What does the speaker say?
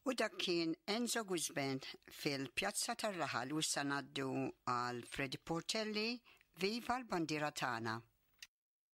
U dak kien Enzo Guzman fil-Pjazza tar-Raħal u issa ngħaddu għal Freddy Portelli Viva l-Bandiera tagħna.